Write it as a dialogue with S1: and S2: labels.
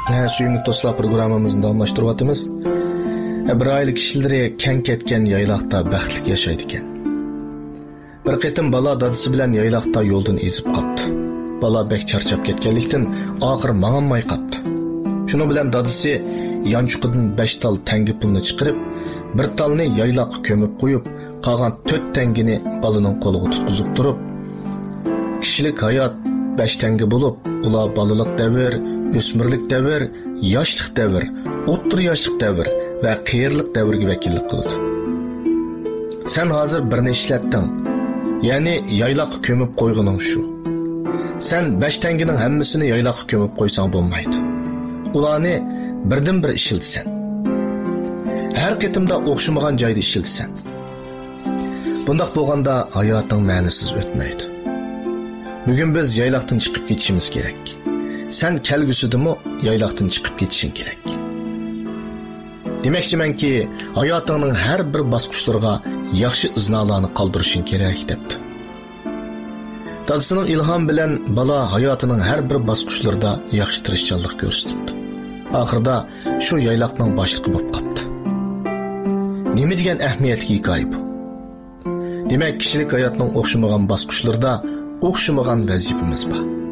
S1: Suyumlu dostlar programımızın davamlaştırıvatımız. Bir aile kişileri ken ketken yaylaqta baxtlik yaşaydı eken. Bir qitim bala dadısı bilen yaylaqta yoldan ezip qaptı. Bala bek charchab ketkenlikten ahir mağanmay qaptı. Şunu bilen dadısı yançuqidan 5 tal tengi pulunu chiqirib, bir talını yaylaqqa kömüp qo'yib, qolgan 4 tengini balının qo'liga tutqizib turib, kishilik hayot 5 tengi bo'lib, ular balalik davr, o'smirlik davr, yoshlik davr, o'ttir yoshlik davr va qiyirlik davrga vakillik qiladi. Sen hozir birini ishlatding, ya'ni yaylaqqa kömüp qo'yganing shu. Sen 5 tengining hammasini yaylaqqa kömüp qo'ysang bo'lmaydi. Ularni birdan bir ishiltsan. Har qitimda o'xshamagan joyda ishiltsan. Bundaq bo'lganda hayoting ma'nisiz o'tmaydi. Bugun biz yaylaqdan chiqib ketishimiz kerak. Sen kelgusidimi yaylaqdan chiqib ketishing kerak. Demoqchimanki, hayotingning har bir bosqichlariga yaxshi iznalarni qoldirishing kerak debdi. Dadasining ilhom bilan bala hayotining har bir bosqichlarida yaxshi tirishchanlik ko'rsatdi. Oxirida shu yaylaqning boshlig'i bo'lib qoldi. Nima degan ahamiyatli hikoya bu? Demak, kishilik hayotning o'xshamagan bosqichlarida o'xshamagan vazifamiz bor.